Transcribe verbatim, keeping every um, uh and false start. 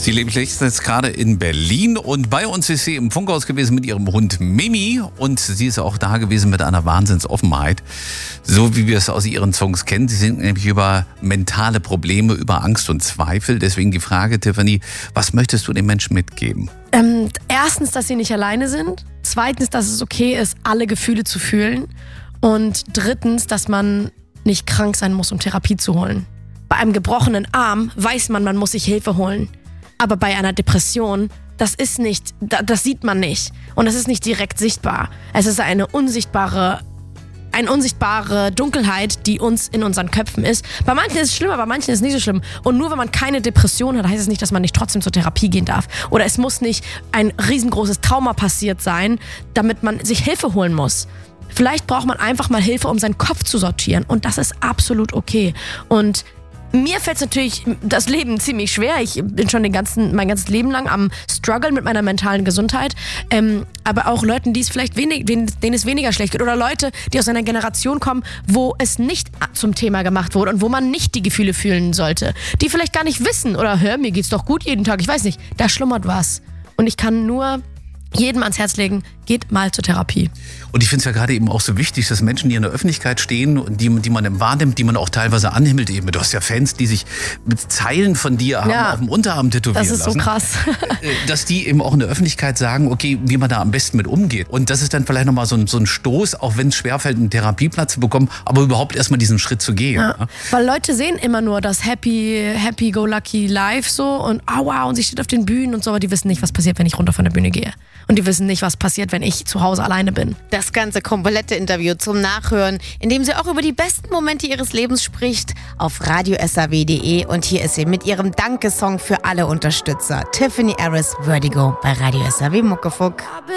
Sie lebt jetzt gerade in Berlin und bei uns ist sie im Funkhaus gewesen mit ihrem Hund Mimi und sie ist auch da gewesen mit einer Wahnsinnsoffenheit, so wie wir es aus ihren Songs kennen. Sie singt nämlich über mentale Probleme, über Angst und Zweifel. Deswegen die Frage, Tiffany, was möchtest du den Menschen mitgeben? Ähm, erstens, dass sie nicht alleine sind. Zweitens, dass es okay ist, alle Gefühle zu fühlen. Und drittens, dass man nicht krank sein muss, um Therapie zu holen. Bei einem gebrochenen Arm weiß man, man muss sich Hilfe holen. Aber bei einer Depression, das ist nicht, das sieht man nicht. Und das ist nicht direkt sichtbar. Es ist eine unsichtbare, eine unsichtbare Dunkelheit, die uns in unseren Köpfen ist. Bei manchen ist es schlimmer, bei manchen ist es nicht so schlimm. Und nur wenn man keine Depression hat, heißt es nicht, dass man nicht trotzdem zur Therapie gehen darf. Oder es muss nicht ein riesengroßes Trauma passiert sein, damit man sich Hilfe holen muss. Vielleicht braucht man einfach mal Hilfe, um seinen Kopf zu sortieren. Und das ist absolut okay. Und mir fällt es natürlich das Leben ziemlich schwer. Ich bin schon den ganzen, mein ganzes Leben lang am Struggle mit meiner mentalen Gesundheit. Ähm, aber auch Leuten, die es vielleicht wenig, denen, denen es weniger schlecht geht. Oder Leute, die aus einer Generation kommen, wo es nicht zum Thema gemacht wurde und wo man nicht die Gefühle fühlen sollte. Die vielleicht gar nicht wissen oder, hör, mir geht's doch gut jeden Tag. Ich weiß nicht, da schlummert was. Und ich kann nur jedem ans Herz legen, geht mal zur Therapie. Und ich finde es ja gerade eben auch so wichtig, dass Menschen, die in der Öffentlichkeit stehen und die, die man wahrnimmt, die man auch teilweise anhimmelt eben. Du hast ja Fans, die sich mit Zeilen von dir haben Ja, auf dem Unterarm tätowieren lassen. Das ist so krass. Dass die eben auch in der Öffentlichkeit sagen, okay, wie man da am besten mit umgeht. Und das ist dann vielleicht nochmal so ein, so ein Stoß, auch wenn es schwerfällt, einen Therapieplatz zu bekommen, aber überhaupt erstmal diesen Schritt zu gehen. Ja. Ja. Weil Leute sehen immer nur das Happy, Happy Go Lucky Life so und oh wow, und sie steht auf den Bühnen und so, aber die wissen nicht, was passiert, wenn ich runter von der Bühne gehe. Und die wissen nicht, was passiert, wenn ich zu Hause alleine bin. Das ganze komplette Interview zum Nachhören, in dem sie auch über die besten Momente ihres Lebens spricht, auf radio s a w punkt d e. Und hier ist sie mit ihrem Dankesong für alle Unterstützer. Tiffany Harris, Vertigo bei Radio S A W Muckefuck.